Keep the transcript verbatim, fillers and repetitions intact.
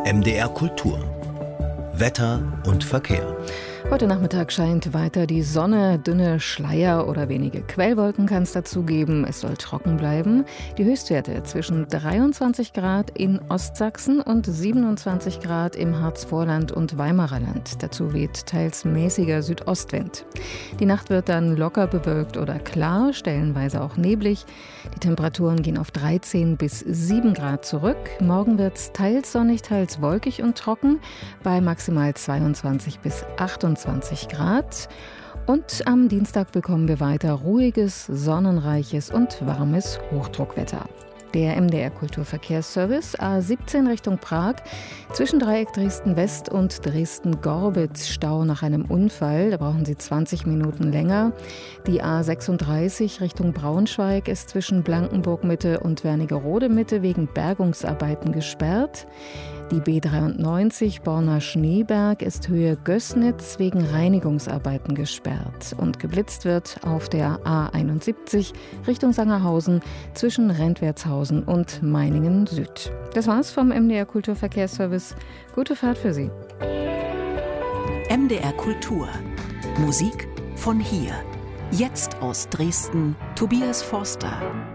M D R Kultur. Wetter und Verkehr. Heute Nachmittag scheint weiter die Sonne, dünne Schleier oder wenige Quellwolken kann es dazu geben. Es soll trocken bleiben. Die Höchstwerte zwischen dreiundzwanzig Grad in Ostsachsen und siebenundzwanzig Grad im Harzvorland und Weimarer Land. Dazu weht teils mäßiger Südostwind. Die Nacht wird dann locker bewölkt oder klar, stellenweise auch neblig. Die Temperaturen gehen auf dreizehn bis sieben Grad zurück. Morgen wird es teils sonnig, teils wolkig und trocken bei maximal zweiundzwanzig bis achtundzwanzig Grad. Und am Dienstag bekommen wir weiter ruhiges, sonnenreiches und warmes Hochdruckwetter. Der M D R Kulturverkehrsservice A siebzehn Richtung Prag, zwischen Dreieck Dresden-West und Dresden-Gorbitz Stau nach einem Unfall. Da brauchen Sie zwanzig Minuten länger. Die A sechsunddreißig Richtung Braunschweig ist zwischen Blankenburg-Mitte und Wernigerode-Mitte wegen Bergungsarbeiten gesperrt. Die B dreiundneunzig Borna Schneeberg ist Höhe Gößnitz wegen Reinigungsarbeiten gesperrt. Und geblitzt wird auf der A einundsiebzig Richtung Sangerhausen zwischen Rentwertshausen und Meiningen Süd. Das war's vom M D R Kulturverkehrsservice. Gute Fahrt für Sie. M D R Kultur. Musik von hier. Jetzt aus Dresden, Tobias Forster.